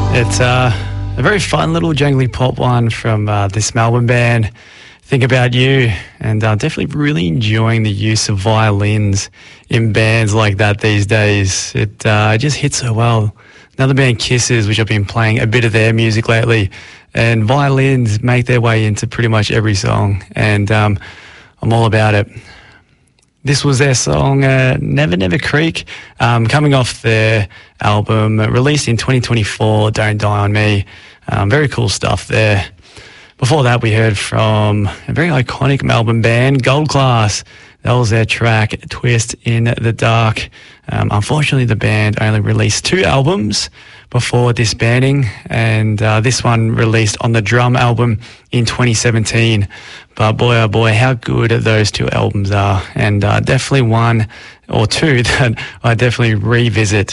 It's a very fun little jangly pop one from this Melbourne band, Think About You, and definitely really enjoying the use of violins in bands like that these days. It just hits so well. Another band, Kisses, which I've been playing a bit of their music lately, and violins make their way into pretty much every song, and I'm all about it. This was their song, Never Never Creek, coming off their album released in 2024, Don't Die On Me. Very cool stuff there. Before that, we heard from a very iconic Melbourne band, Gold Class. That was their track, Twist in the Dark. Unfortunately, the band only released 2 albums before disbanding, and this one released on the Drum album in 2017. But boy, oh boy, how good those 2 albums are, and definitely one or two that I definitely revisit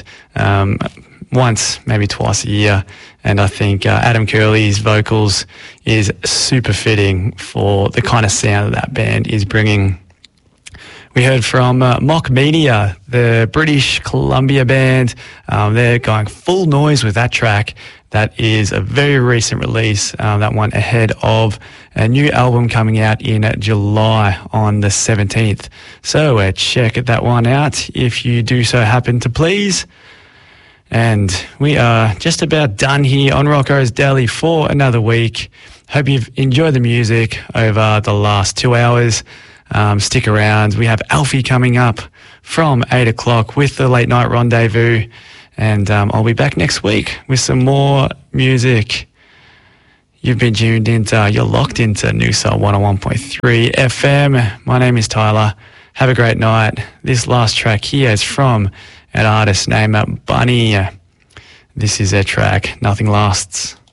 once, maybe twice a year. And I think Adam Curley's vocals is super fitting for the kind of sound that band is bringing. We heard from Mock Media, the British Columbia band. They're going full noise with that track. That is a very recent release, that one ahead of a new album coming out in July on the 17th. So check that one out if you do so happen to please. And we are just about done here on Rocco's Daily for another week. Hope you've enjoyed the music over the last 2 hours. Stick around. We have Alfie coming up from 8 o'clock with the Late Night Rendezvous. And I'll be back next week with some more music. You've been tuned into, you're locked into New Soul 101.3 FM. My name is Tyler. Have a great night. This last track here is from an artist named Bunny. This is their track, Nothing Lasts.